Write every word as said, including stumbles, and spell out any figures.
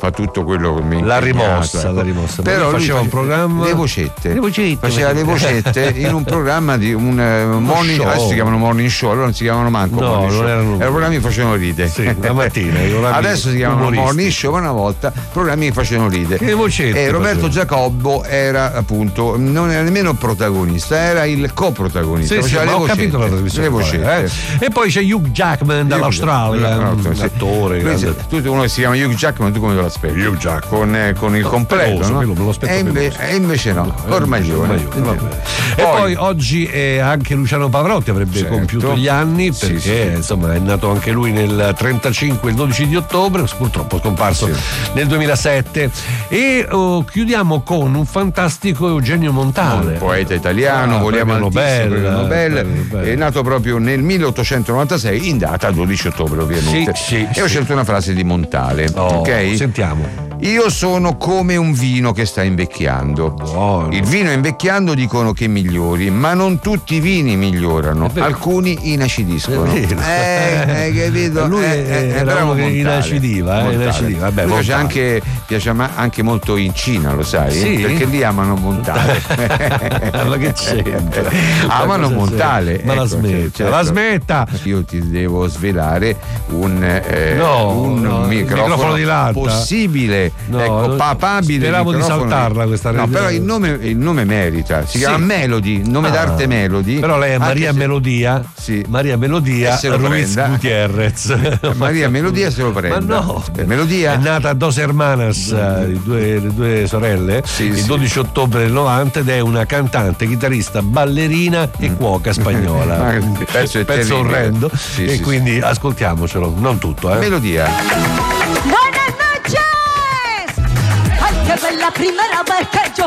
fa tutto quello che mi la impegnato, rimossa, ecco. la rimossa. Però lui faceva un programma, le vocette, le vocette faceva le vocette in un programma di un uh, morning, show. adesso si chiamano morning show, allora non si chiamano manco no, morning non show, erano erano programmi che facevano ride. Sì, la mattina adesso si chiamano umoristici. morning show, ma una volta programmi che facevano ride. Che vocette e Roberto faceva? Giacobbo era appunto non era nemmeno protagonista, era il coprotagonista. Sì, sì, ma ho capito la trasmissione. Le vocette. Eh? E poi c'è Hugh Jackman dall'Australia, no, un sì. attore. Lui, grande. tu, uno che si chiama Hugh Jackman, tu come te l'aspetti? Hugh Jackman. Con, eh, con il completo, peloso, no? peloso, me lo aspetto e, inve- peloso. e invece no, Cormaglione. E poi oggi eh, anche Luciano Pavarotti avrebbe Certo. compiuto gli anni, perché Sì, sì. insomma è nato anche lui nel trentacinque, il dodici di ottobre, purtroppo scomparso Sì. nel duemilasette. E oh, chiudiamo con un fantastico Eugenio Montale, un poeta italiano, Ah, vogliamo premio altissimo, Nobel, premio Nobel, premio Nobel. è nato proprio nel milleottocentonovantasei, in data dodici ottobre ovviamente. Sì, sì, e ho sì. scelto una frase di Montale, Oh, ok? sentiamo. Io sono come un vino che sta invecchiando. Buono. Il vino invecchiando dicono che migliori, ma non tutti i vini migliorano, vero. alcuni inacidiscono. È vero. Eh, hai capito? Lui Eh, è- eh, era bravo uno che Montale. inacidiva, eh, Montale. inacidiva. Vabbè, Lui piace Montale. anche, piace ma- anche molto in Cina, lo sai? Sì? Perché lì amano Montale. Ma che c'entra? Amano Ma cosa Montale. c'è? Ma la ecco, smetta, certo. la smetta. Io ti devo svelare un, eh, No, un no, il microfono, microfono di latta. possibile, No, ecco, non- papabile. speravo di microfono saltarla questa No, rete. però il nome, il nome merita. Si Sì. chiama Melody, nome Ah. d'arte Melody. Però lei è Anche Maria se- Melodia. Sì. Maria Melodia E se lo Ruiz prenda. Gutierrez. Maria Melodia se lo prenda. Ma no. Eh, Melodia? È nata a Dos Hermanas, eh, i due, le due sorelle, Sì, il sì. dodici ottobre del novanta, ed è una cantante, chitarrista, ballerina e cuoca spagnola. Ma il pezzo è pezzo terribile. orrendo. Sì, e sì, quindi ascoltiamocelo, non tutto, eh. Melodia. Buenas noches. Ay, qué bella primera vez que yo